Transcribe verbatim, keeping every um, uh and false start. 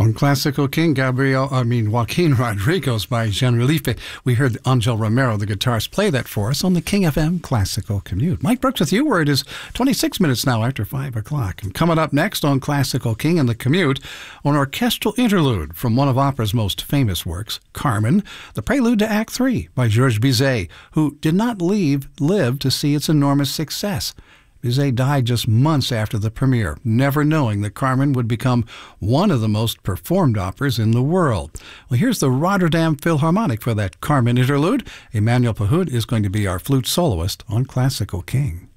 On Classical King, Gabriel, I mean Joaquin Rodriguez by Jean-Relief. We heard Angel Romero, the guitarist, play that for us on the King F M Classical Commute. Mike Brooks with you, where it is twenty-six minutes now after five o'clock. And coming up next on Classical King and the Commute, an orchestral interlude from one of opera's most famous works, Carmen, the prelude to Act Three by Georges Bizet, who did not leave, live to see its enormous success. Bizet died just months after the premiere, never knowing that Carmen would become one of the most performed operas in the world. Well, here's the Rotterdam Philharmonic for that Carmen interlude. Emmanuel Pahud is going to be our flute soloist on Classical King.